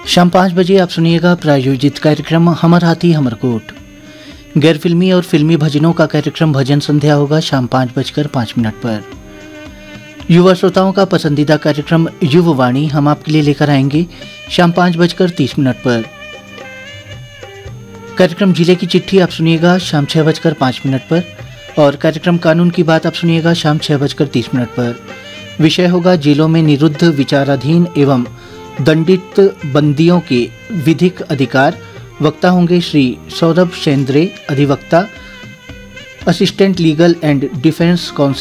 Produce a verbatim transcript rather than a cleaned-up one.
शाम पाँच बजे आप सुनिएगा प्रायोजित कार्यक्रम हमर हाथी हमर कोट। गैर फिल्मी और फिल्मी भजनों का कार्यक्रम भजन संध्या होगा शाम पाँच बजकर पाँच मिनट पर। युवा श्रोताओं का पसंदीदा कार्यक्रम युववाणी हम आपके लिए लेकर आएंगे शाम पाँच बजकर तीस मिनट पर। कार्यक्रम जिले की चिट्ठी आप सुनिएगा शाम छः बजकर पाँच मिनट पर और कार्यक्रम कानून की बात आप सुनिएगा शाम छः बजकर तीस मिनट पर। विषय होगा जेलों में निरुद्ध विचाराधीन एवं दंडित बंदियों के विधिक अधिकार। वक्ता होंगे श्री सौरभ शेंद्रे, अधिवक्ता, assistant legal and defence council